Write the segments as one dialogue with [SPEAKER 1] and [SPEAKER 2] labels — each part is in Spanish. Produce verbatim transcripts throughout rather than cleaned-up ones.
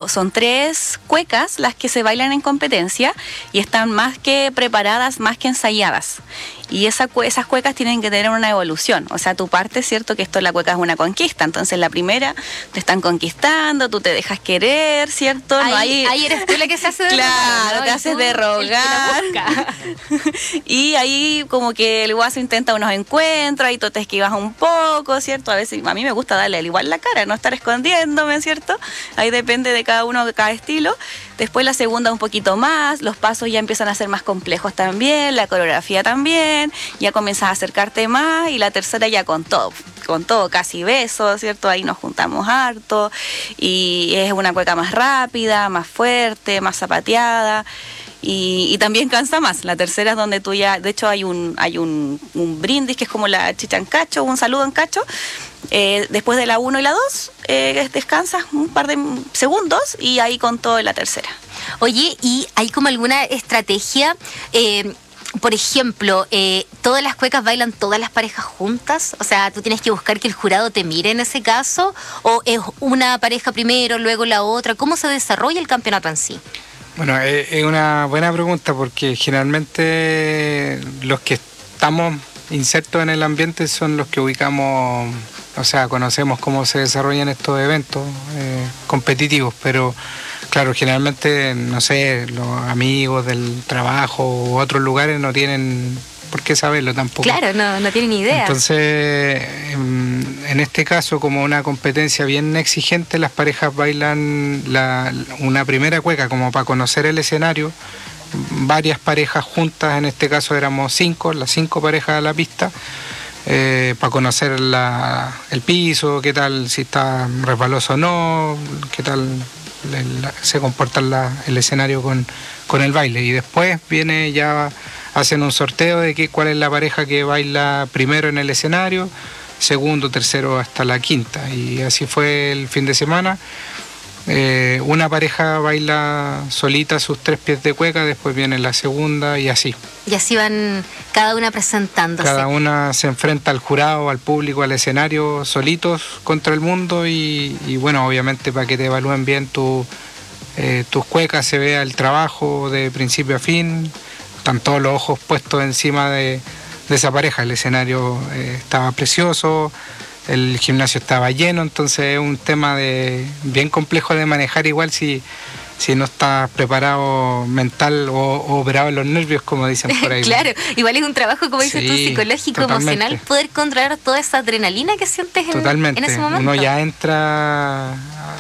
[SPEAKER 1] son tres cuecas las que se bailan en competencia y están más que preparadas, más que ensayadas. Y esa, esas cuecas tienen que tener una evolución. O sea, tu parte, ¿cierto? Que esto, la cueca es una conquista. Entonces, la primera te están conquistando, tú te dejas querer, ¿cierto?
[SPEAKER 2] Ahí,
[SPEAKER 1] no hay...
[SPEAKER 2] ahí eres tú la que se hace de
[SPEAKER 1] claro,
[SPEAKER 2] rogar, ¿no?
[SPEAKER 1] te haces de rogar. Y ahí como que el guaso intenta unos encuentros, ahí tú te esquivas un poco, ¿cierto? A veces, a mí me gusta darle al igual la cara, no estar escondiéndome, ¿cierto? Ahí depende de cada uno, de cada estilo. Después la segunda un poquito más, los pasos ya empiezan a ser más complejos también, la coreografía también, ya comienzas a acercarte más, y la tercera ya con todo, con todo, casi besos, ¿cierto? Ahí nos juntamos harto, y es una cueca más rápida, más fuerte, más zapateada. Y, y también cansa más. La tercera es donde tú ya, de hecho hay un hay un, un brindis que es como la chicha en cacho, un saludo en cacho. Eh, después de la uno y la dos, eh, descansas un par de segundos y ahí con todo en la tercera.
[SPEAKER 2] Oye, ¿y hay como alguna estrategia? Eh, por ejemplo, eh, ¿todas las cuecas bailan todas las parejas juntas? O sea, ¿tú tienes que buscar que el jurado te mire en ese caso? ¿O es una pareja primero, luego la otra? ¿Cómo se desarrolla el campeonato en sí?
[SPEAKER 3] Bueno, es una buena pregunta porque generalmente los que estamos insertos en el ambiente son los que ubicamos, o sea, conocemos cómo se desarrollan estos eventos eh, competitivos, pero claro, generalmente, no sé, los amigos del trabajo u otros lugares no tienen por qué saberlo tampoco.
[SPEAKER 2] Claro, no, no tienen ni idea.
[SPEAKER 3] Entonces, en este caso, como una competencia bien exigente, las parejas bailan la, una primera cueca como para conocer el escenario, varias parejas juntas, en este caso éramos cinco, las cinco parejas de la pista, eh, para conocer la, el piso, qué tal, si está resbaloso o no, qué tal el, se comporta la, el escenario con, con el baile. Y después viene ya, hacen un sorteo de que, cuál es la pareja que baila primero en el escenario, segundo, tercero hasta la quinta. Y así fue el fin de semana. Eh, una pareja baila solita sus tres pies de cueca, después viene la segunda y así.
[SPEAKER 2] Y así van cada una presentándose.
[SPEAKER 3] Cada una se enfrenta al jurado, al público, al escenario, solitos contra el mundo y, y bueno, obviamente para que te evalúen bien tu, eh, tus cuecas, se vea el trabajo de principio a fin, están todos los ojos puestos encima de, de esa pareja. El escenario eh, estaba precioso, el gimnasio estaba lleno, entonces es un tema de, bien complejo de manejar igual si, si no estás preparado mental o, o operado en los nervios, como dicen por ahí.
[SPEAKER 2] Claro, igual es un trabajo, como dices
[SPEAKER 3] sí,
[SPEAKER 2] tú, psicológico,
[SPEAKER 3] totalmente.
[SPEAKER 2] Emocional, poder controlar toda esa adrenalina que sientes en, en ese momento.
[SPEAKER 3] Uno ya entra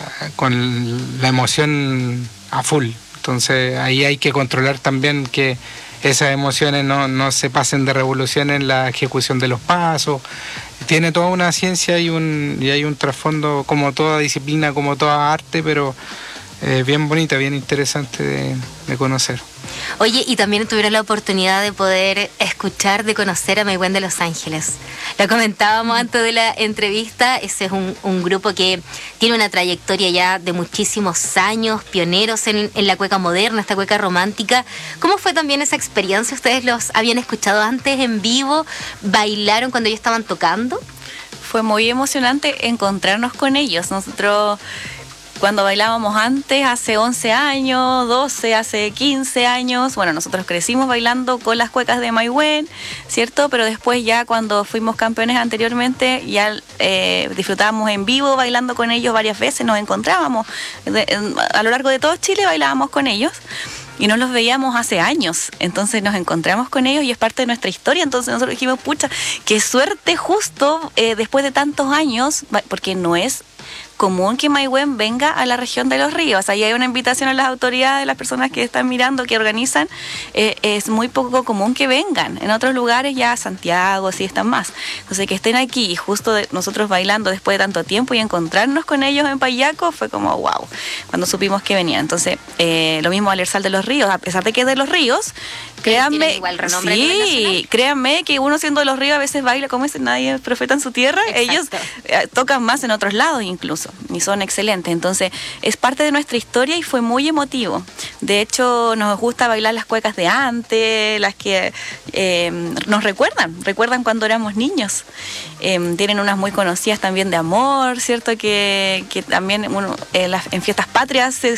[SPEAKER 3] con la emoción a full, entonces ahí hay que controlar también que esas emociones no, no se pasen de revolución en la ejecución de los pasos. Tiene toda una ciencia y, un, y hay un trasfondo como toda disciplina, como toda arte, pero eh, bien bonita, bien interesante de, de conocer.
[SPEAKER 2] Oye, y también tuvieron la oportunidad de poder escuchar, de conocer a Mayuen de Los Ángeles. Lo comentábamos antes de la entrevista, ese es un, un grupo que tiene una trayectoria ya de muchísimos años, pioneros en, en la cueca moderna, esta cueca romántica. ¿Cómo fue también esa experiencia? ¿Ustedes los habían escuchado antes en vivo? ¿Bailaron cuando ellos estaban tocando?
[SPEAKER 1] Fue muy emocionante encontrarnos con ellos. Nosotros, cuando bailábamos antes, hace once años, doce, hace quince años, bueno, nosotros crecimos bailando con las cuecas de Mayuen, ¿cierto? Pero después ya cuando fuimos campeones anteriormente, ya eh, disfrutábamos en vivo bailando con ellos varias veces, nos encontrábamos. De, en, a lo largo de todo Chile bailábamos con ellos. Y no los veíamos hace años, entonces nos encontramos con ellos y es parte de nuestra historia. Entonces nosotros dijimos, pucha, qué suerte justo eh, después de tantos años, porque no es común que Mayuen venga a la región de Los Ríos. Ahí hay una invitación a las autoridades, las personas que están mirando, que organizan. Eh, es muy poco común que vengan. En otros lugares ya Santiago, sí están más. Entonces que estén aquí y justo de, nosotros bailando después de tanto tiempo y encontrarnos con ellos en Payaco fue como wow, cuando supimos que venían. Entonces eh, lo mismo Alersal de Los Ríos, a pesar de que es de Los Ríos, créanme,
[SPEAKER 2] igual renombre
[SPEAKER 1] sí, créanme que uno siendo de Los Ríos a veces baila como es, nadie es profeta en su tierra. Exacto. Ellos eh, tocan más en otros lados incluso y son excelentes. Entonces es parte de nuestra historia y fue muy emotivo. De hecho nos gusta bailar las cuecas de antes, las que eh, nos recuerdan recuerdan cuando éramos niños. Eh, tienen unas muy conocidas también de amor, cierto, que, que también uno, eh, las, en fiestas patrias se